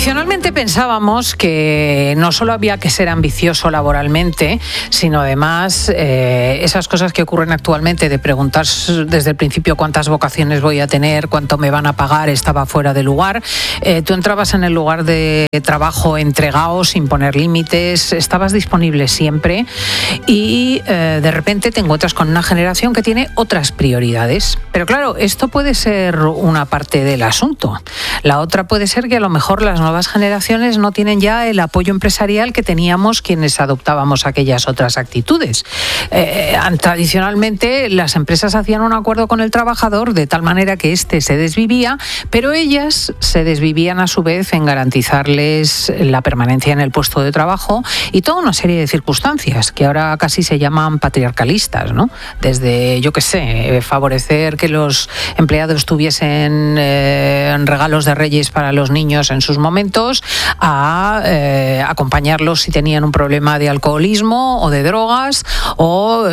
Tradicionalmente pensábamos que no solo había que ser ambicioso laboralmente, sino además esas cosas que ocurren actualmente de preguntar desde el principio cuántas vocaciones voy a tener, cuánto me van a pagar, estaba fuera de lugar. Tú entrabas en el lugar de trabajo entregado, sin poner límites, estabas disponible siempre y de repente te encuentras con una generación que tiene otras prioridades. Pero claro, esto puede ser una parte del asunto. La otra puede ser que a lo mejor las nuevas generaciones no tienen ya el apoyo empresarial que teníamos quienes adoptábamos aquellas otras actitudes. Tradicionalmente las empresas hacían un acuerdo con el trabajador de tal manera que éste se desvivía, pero ellas se desvivían a su vez en garantizarles la permanencia en el puesto de trabajo y toda una serie de circunstancias que ahora casi se llaman patriarcalistas, ¿no? Desde, yo qué sé, favorecer que los empleados tuviesen regalos de Reyes para los niños en sus momentos, a acompañarlos si tenían un problema de alcoholismo o de drogas, o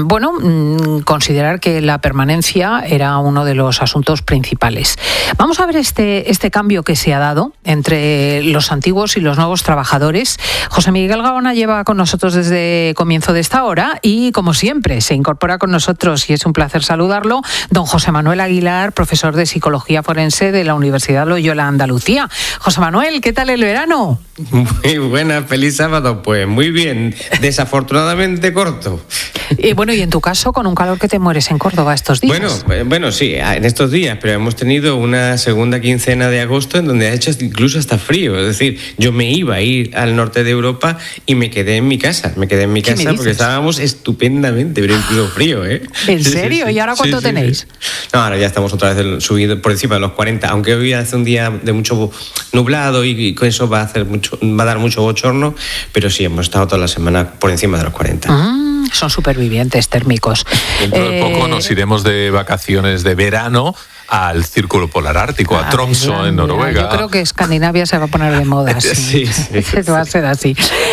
considerar que la permanencia era uno de los asuntos principales. Vamos a ver este cambio que se ha dado entre los antiguos y los nuevos trabajadores. José Miguel Gaona lleva con nosotros desde comienzo de esta hora y, como siempre, se incorpora con nosotros y es un placer saludarlo, don José Manuel Aguilar, profesor de Psicología Forense de la Universidad Loyola Andalucía. José Manuel, ¿qué tal el verano? Muy buena, feliz sábado. Pues muy bien, desafortunadamente corto. Y en tu caso, con un calor que te mueres en Córdoba estos días. Bueno, sí, en estos días, pero hemos tenido una segunda quincena de agosto en donde ha hecho incluso hasta frío. Es decir, yo me iba a ir al norte de Europa y me quedé en mi casa. Porque estábamos estupendamente, pero incluso frío, ¿eh? ¿En serio? Sí. ¿Y ahora cuánto tenéis? No, ahora ya estamos otra vez subidos por encima de los 40, aunque hoy hace un día de mucho nublado y con eso va a dar mucho bochorno, pero sí, hemos estado toda la semana por encima de los 40. Son supervivientes térmicos. Dentro de poco nos iremos de vacaciones de verano al Círculo Polar Ártico, a Tromsø, en Noruega. Yo creo que Escandinavia se va a poner de moda. Sí. Va a ser así.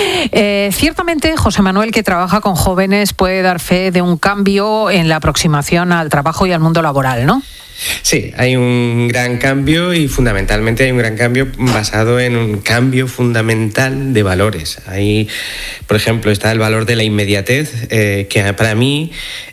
Ciertamente, José Manuel, que trabaja con jóvenes, puede dar fe de un cambio en la aproximación al trabajo y al mundo laboral, ¿no? Sí, hay un gran cambio y fundamentalmente hay un gran cambio basado en un cambio fundamental de valores. Ahí, por ejemplo, está el valor de la inmediatez, que para mí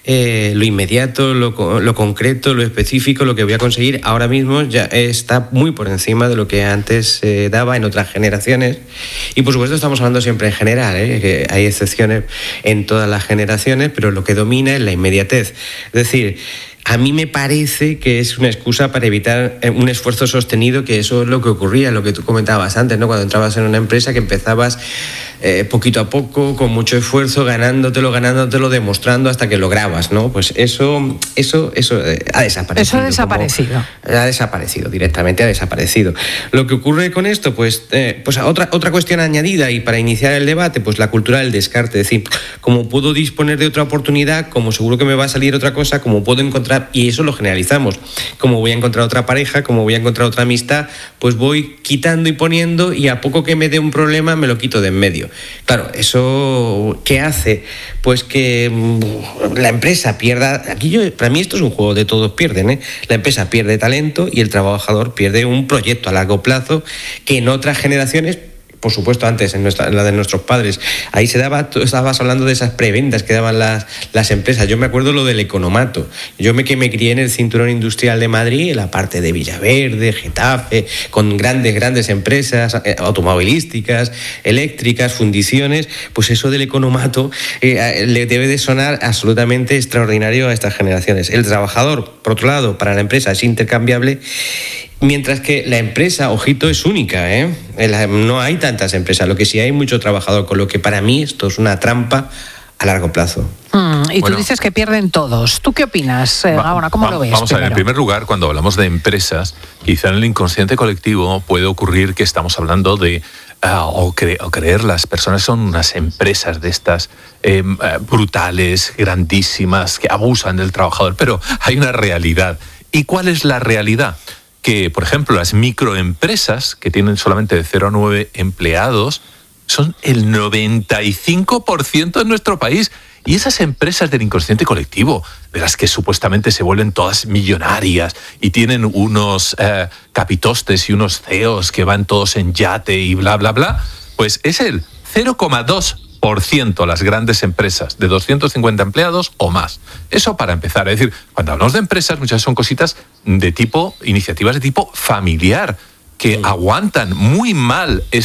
lo inmediato, lo concreto, lo específico, lo que voy a conseguir ahora mismo ya está muy por encima de lo que antes se daba en otras generaciones. Y por supuesto estamos hablando siempre en general, que hay excepciones en todas las generaciones, pero lo que domina es la inmediatez. Es decir, a mí me parece que es una excusa para evitar un esfuerzo sostenido, que eso es lo que ocurría, lo que tú comentabas antes, ¿no? Cuando entrabas en una empresa, que empezabas poquito a poco, con mucho esfuerzo, ganándotelo, demostrando hasta que lograbas, ¿no? Pues eso ha desaparecido. Eso ha desaparecido. Ha desaparecido, directamente ha desaparecido. Lo que ocurre con esto, pues otra cuestión añadida, y para iniciar el debate, pues la cultura del descarte. Es decir, como puedo disponer de otra oportunidad, como seguro que me va a salir otra cosa, como puedo encontrar, y eso lo generalizamos, como voy a encontrar otra pareja, como voy a encontrar otra amistad, pues voy quitando y poniendo, y a poco que me dé un problema me lo quito de en medio. Claro, ¿eso qué hace? Pues que la empresa pierda. Para mí esto es un juego de todos pierden, ¿eh? La empresa pierde talento y el trabajador pierde un proyecto a largo plazo que en otras generaciones, por supuesto, antes en la de nuestros padres, ahí tú estabas hablando de esas prebendas que daban las empresas. Yo me acuerdo lo del economato. Yo me crié en el cinturón industrial de Madrid, en la parte de Villaverde, Getafe, con grandes empresas automovilísticas, eléctricas, fundiciones. Pues eso del economato le debe de sonar absolutamente extraordinario a estas generaciones. El trabajador, por otro lado, para la empresa es intercambiable, mientras que la empresa, ojito, es única, ¿eh? No hay tantas empresas, lo que sí hay mucho trabajador, con lo que para mí esto es una trampa a largo plazo. Y tú dices que pierden todos. ¿Tú qué opinas, Gaona? ¿Cómo lo ves? Vamos a ver, en primer lugar, cuando hablamos de empresas, quizá en el inconsciente colectivo puede ocurrir que estamos hablando de creer las personas son unas empresas de estas brutales, grandísimas, que abusan del trabajador, pero hay una realidad. ¿Y cuál es la realidad? Que, por ejemplo, las microempresas, que tienen solamente de 0 a 9 empleados, son el 95% en nuestro país. Y esas empresas del inconsciente colectivo, de las que supuestamente se vuelven todas millonarias y tienen unos capitostes y unos CEOs que van todos en yate y bla, bla, bla, pues es el 0,2% las grandes empresas de 250 empleados o más. Eso para empezar. Es decir, cuando hablamos de empresas, muchas veces son cositas de tipo, iniciativas de tipo familiar, que aguantan muy mal